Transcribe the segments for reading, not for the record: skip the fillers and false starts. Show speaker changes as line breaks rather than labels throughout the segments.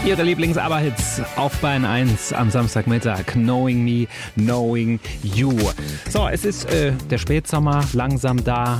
Ihre Lieblings-ABBA-Hits auf Bayern 1 am Samstagmittag. Knowing Me, Knowing You. So, es ist der Spätsommer langsam da.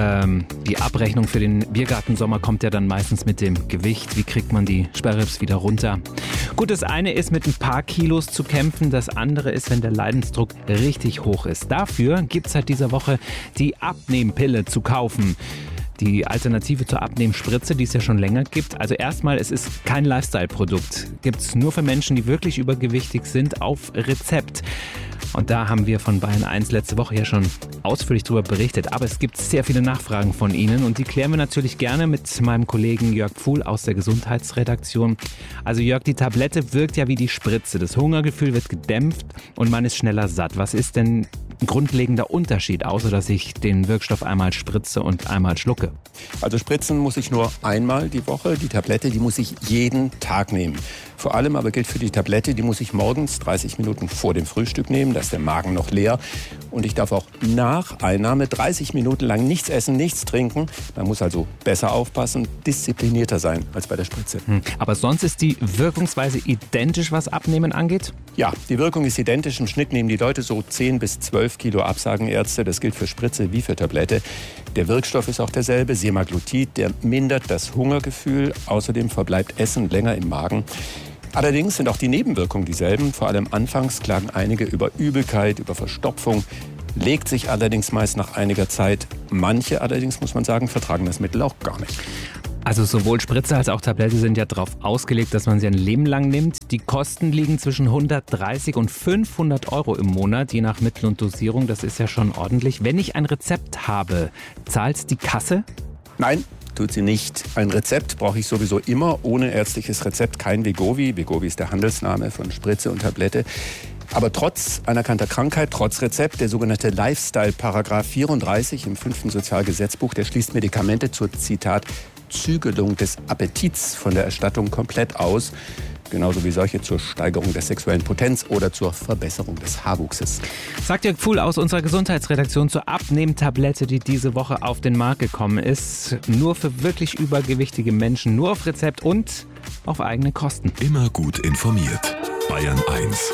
Die Abrechnung für den Biergartensommer kommt ja dann meistens mit dem Gewicht. Wie kriegt man die Sperrribs wieder runter? Gut, das eine ist, mit ein paar Kilos zu kämpfen. Das andere ist, wenn der Leidensdruck richtig hoch ist. Dafür gibt es seit dieser Woche die Abnehmpille zu kaufen. Die Alternative zur Abnehmspritze, die es ja schon länger gibt. Also erstmal, es ist kein Lifestyle-Produkt. Gibt es nur für Menschen, die wirklich übergewichtig sind, auf Rezept. Und da haben wir von Bayern 1 letzte Woche ja schon ausführlich drüber berichtet. Aber es gibt sehr viele Nachfragen von Ihnen und die klären wir natürlich gerne mit meinem Kollegen Jörg Pfuhl aus der Gesundheitsredaktion. Also Jörg, die Tablette wirkt ja wie die Spritze. Das Hungergefühl wird gedämpft und man ist schneller satt. Was ist denn ein grundlegender Unterschied, außer dass ich den Wirkstoff einmal spritze und einmal schlucke?
Also spritzen muss ich nur einmal die Woche. Die Tablette, die muss ich jeden Tag nehmen. Vor allem aber gilt für die Tablette, die muss ich morgens 30 Minuten vor dem Frühstück nehmen. Da ist der Magen noch leer. Und ich darf auch nach Einnahme 30 Minuten lang nichts essen, nichts trinken. Man muss also besser aufpassen, disziplinierter sein als bei der Spritze.
Aber sonst ist die Wirkungsweise identisch, was Abnehmen angeht?
Ja, die Wirkung ist identisch. Im Schnitt nehmen die Leute so 10 bis 12 Kilo ab, sagen Ärzte. Das gilt für Spritze wie für Tablette. Der Wirkstoff ist auch derselbe, Semaglutid. Der mindert das Hungergefühl. Außerdem verbleibt Essen länger im Magen. Allerdings sind auch die Nebenwirkungen dieselben. Vor allem anfangs klagen einige über Übelkeit, über Verstopfung. Legt sich allerdings meist nach einiger Zeit. Manche allerdings, muss man sagen, vertragen das Mittel auch gar nicht.
Also sowohl Spritze als auch Tablette sind ja darauf ausgelegt, dass man sie ein Leben lang nimmt. Die Kosten liegen zwischen 130 und 500 Euro im Monat, je nach Mittel und Dosierung. Das ist ja schon ordentlich. Wenn ich ein Rezept habe, zahlt die Kasse?
Nein, tut sie nicht. Ein Rezept brauche ich sowieso immer. Ohne ärztliches Rezept kein Wegovy. Wegovy ist der Handelsname von Spritze und Tablette. Aber trotz anerkannter Krankheit, trotz Rezept, der sogenannte Lifestyle-Paragraph 34 im 5. Sozialgesetzbuch, der schließt Medikamente zur, Zitat, Zügelung des Appetits von der Erstattung komplett aus. Genauso wie solche zur Steigerung der sexuellen Potenz oder zur Verbesserung des Haarwuchses.
Sagt Jörg Pfuhl aus unserer Gesundheitsredaktion zur Abnehmtablette, die diese Woche auf den Markt gekommen ist. Nur für wirklich übergewichtige Menschen, nur auf Rezept und auf eigene Kosten.
Immer gut informiert. Bayern 1.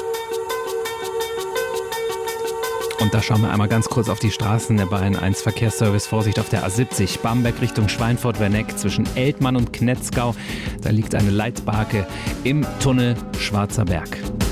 Und da schauen wir einmal ganz kurz auf die Straßen der Bayern 1 Verkehrsservice. Vorsicht auf der A70, Bamberg Richtung Schweinfurt-Werneck zwischen Eltmann und Knetzgau. Da liegt eine Leitbarke im Tunnel Schwarzer Berg.